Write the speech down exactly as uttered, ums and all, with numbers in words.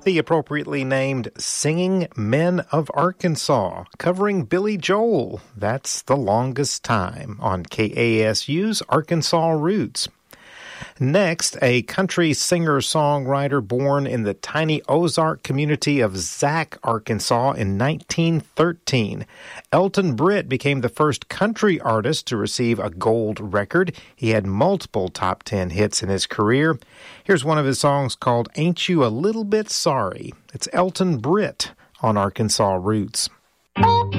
the appropriately named Singing Men of Arkansas, covering Billy Joel. That's The Longest Time on K A S U's Arkansas Roots. Next, a country singer-songwriter born in the tiny Ozark community of Zack, Arkansas in nineteen thirteen. Elton Britt became the first country artist to receive a gold record. He had multiple top ten hits in his career. Here's one of his songs called Ain't You a Little Bit Sorry? It's Elton Britt on Arkansas Roots.